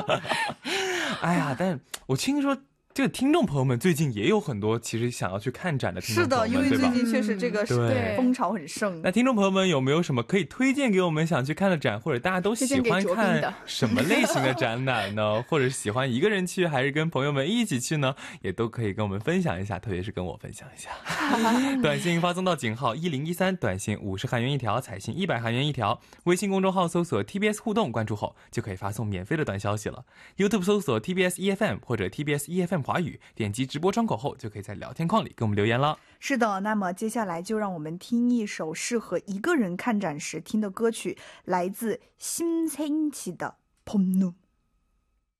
哎呀，但我听说这个听众朋友们最近也有很多其实想要去看展的听众朋友们， 是的，因为对吧？ 最近确实这个对风潮很盛。 那听众朋友们有没有什么可以推荐给我们想去看的展，或者大家都喜欢看什么类型的展览呢？或者喜欢一个人去还是跟朋友们一起去呢？也都可以跟我们分享一下，特别是跟我分享一下。短信发送到井号1013，短信50韩元一条，彩信100韩元一条。微信公众号搜索 TBS 互动，关注后就可以发送免费的短消息了。YouTube 搜索 TBS EFM 或者 TBS EFM 华语，点击直播窗口后就可以在聊天框里跟我们留言了。 是的，那么接下来就让我们听一首适合一个人看展时听的歌曲，来自심생치的봄눈。